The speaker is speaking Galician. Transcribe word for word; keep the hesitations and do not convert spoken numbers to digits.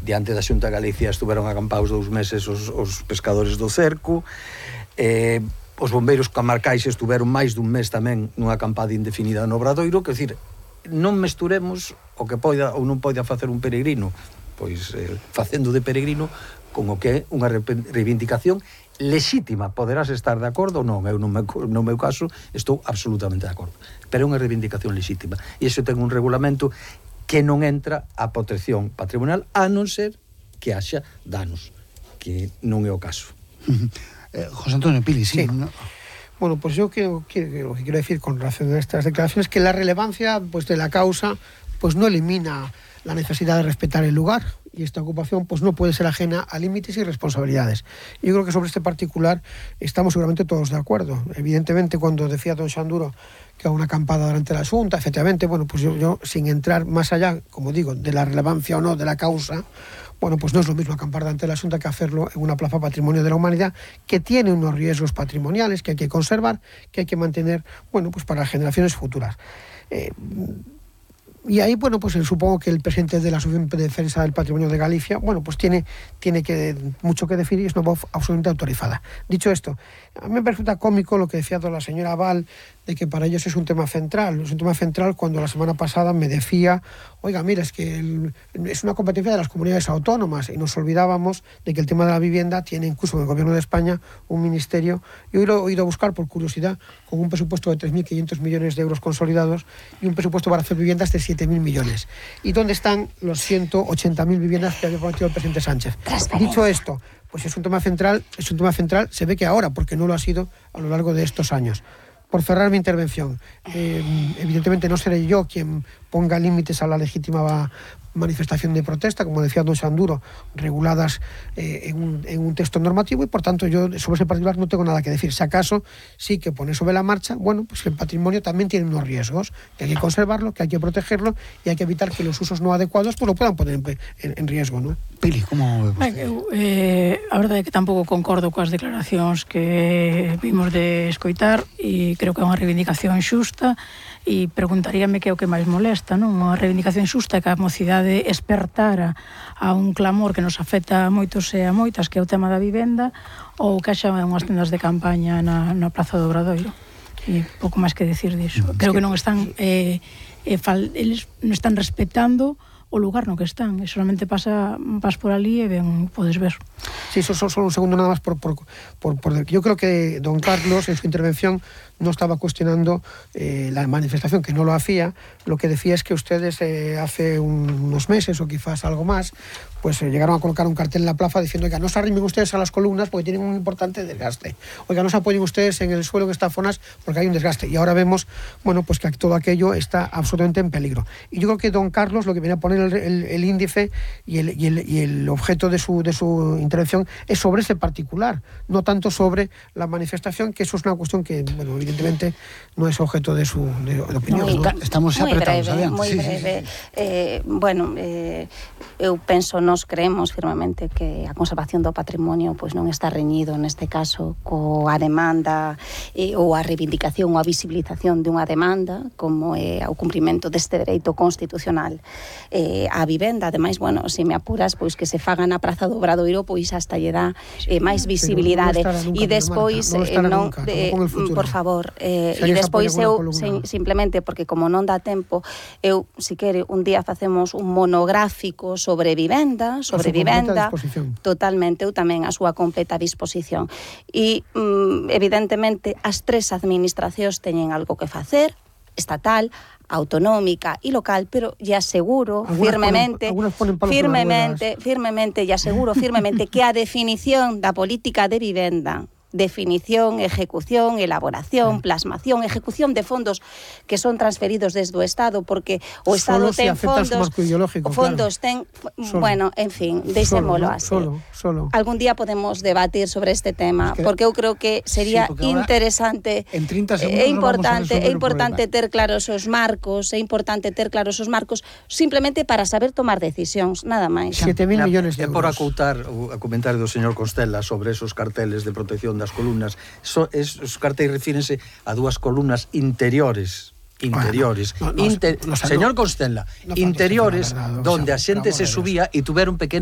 diante da Xunta de Galicia estuveron acampados dous meses os, os pescadores do cerco, eh, os bombeiros comarcais estuveron máis dun mes tamén nunha acampada indefinida no Obradoiro, que decir, non mesturemos o que poida ou non poida facer un peregrino, pois eh, facendo de peregrino con o que é unha reivindicación lexítima. Poderás estar de acordo ou non, eu no meu, no meu caso estou absolutamente de acordo, pero é unha reivindicación lexítima, e iso ten un regulamento que non entra a protección patrimonial, a non ser que haxa danos, que non é o caso. Eh, José Antonio Pili, sí. sí. ¿no? Bueno, pues yo creo que lo que quiero decir con relación a estas declaraciones es que la relevancia pues, de la causa pues no elimina la necesidad de respetar el lugar, y esta ocupación pues no puede ser ajena a límites y responsabilidades. Yo creo que sobre este particular estamos seguramente todos de acuerdo. Evidentemente, cuando decía don Xanduro que a una acampada durante la Xunta, efectivamente, bueno, pues yo, yo sin entrar más allá, como digo, de la relevancia o no de la causa, bueno, pues no es lo mismo acampar delante de la Xunta que hacerlo en una plaza patrimonio de la humanidad, que tiene unos riesgos patrimoniales que hay que conservar, que hay que mantener, bueno, pues para las generaciones futuras. Eh, Y ahí, bueno, pues supongo que el presidente de la Asociación de Defensa del Patrimonio de Galicia, bueno, pues tiene, tiene que, mucho que decir, y es una voz absolutamente autorizada. Dicho esto, a mí me resulta cómico lo que decía la señora Val, de que para ellos es un tema central. Es un tema central cuando la semana pasada me decía, oiga, mira, es que el, es una competencia de las comunidades autónomas, y nos olvidábamos de que el tema de la vivienda tiene incluso en el Gobierno de España un ministerio, y hoy lo he ido a buscar por curiosidad, con un presupuesto de tres mil quinientos millones de euros consolidados y un presupuesto para hacer viviendas de siete mil millones. ¿Y dónde están los ciento ochenta mil viviendas que había prometido el presidente Sánchez? Dicho esto, pues es un tema central, es un tema central, se ve que ahora, porque no lo ha sido a lo largo de estos años. Por cerrar mi intervención, eh, evidentemente no seré yo quien ponga límites a la legítima manifestación de protesta, como decía don Xanduro, reguladas eh, en, un, en un texto normativo, y por tanto yo sobre ese particular no tengo nada que decir. Si acaso sí que pone sobre la marcha, bueno, pues el patrimonio también tiene unos riesgos, que hay que conservarlo, que hay que protegerlo, y hay que evitar que los usos no adecuados pues lo puedan poner en, en, en riesgo, ¿no? Pili, como... Eh, a verdade é que tampouco concordo coas declaracións que vimos de escoitar, e creo que é unha reivindicación xusta, e preguntaríame que é o que máis molesta, non? Unha reivindicación xusta que a mocidade espertara a un clamor que nos afecta a moitos e a moitas, que é o tema da vivenda, ou que haxa unhas tendas de campaña na, na Praza do Obradoiro. E pouco máis que decir disso. Creo que non están eh, eh, fal, eles non están respetando o lugar no que están, e solamente pasa, vas por ali e ben, podes ver. Sí, solo, solo un segundo nada más por, por, por, por... Yo creo que don Carlos en su intervención no estaba cuestionando eh, la manifestación, que no lo hacía. Lo que decía es que ustedes eh, hace un, unos meses o quizás algo más, pues eh, llegaron a colocar un cartel en la plaza diciendo, oiga, no se arrimen ustedes a las columnas porque tienen un importante desgaste. Oiga, no se apoyen ustedes en el suelo que está zonas porque hay un desgaste. Y ahora vemos, bueno, pues que todo aquello está absolutamente en peligro. Y yo creo que don Carlos lo que viene a poner el, el, el índice y el, y, el, y el objeto de su, de su intervención es sobre ese particular, no tanto sobre la manifestación, que eso es una cuestión que, bueno, evidentemente no es objeto de su de, de opinión. Muy, ¿no? Estamos moi apretados, breve, adiante. moi Sí, breve. sí, sí. Eh, bueno, eh, eu penso, nos creemos firmemente que a conservación do patrimonio pois non está reñido neste caso coa demanda eh, ou a reivindicación ou a visibilización dunha demanda como é o cumprimento deste dereito constitucional eh, á vivenda. Ademais, bueno, se me apuras, pois que se faga na Praza do Obradoiro, pois hasta lle dá eh, máis visibilidade. E despois, non, por favor, eh, e despois eu, sen, simplemente, porque como non dá tempo, eu, si quere, un día facemos un monográfico sobre vivenda, sobre vivenda, totalmente, eu tamén a súa completa disposición. E, mm, evidentemente, as tres administracións teñen algo que facer, estatal, autonómica y local, pero ya aseguro algunas firmemente, ponen, ponen firmemente, firmemente, y aseguro firmemente que a definición da política de vivenda, definición, ejecución, elaboración, plasmación, ejecución de fondos que son transferidos desde o Estado, porque o Estado ten si fondos, fondos claro. ten, solo. Bueno, en fin, deixémolo así. Solo, solo. Algún día podemos debatir sobre este tema, es que, porque eu creo que sería sí, interesante, en trinta é importante, é importante ter claros os marcos, é importante ter claros os marcos, simplemente para saber tomar decisións, nada máis. siete mil millones de euros. É por acoutar o comentario do señor Costela sobre esos carteles de protección das columnas. So, es, os cartéis refírense a dúas columnas interiores interiores. Bueno, no, no, Inter... no, no, señor Costela, no, interiores, verdad, donde a xente se subía e tuveron pequenos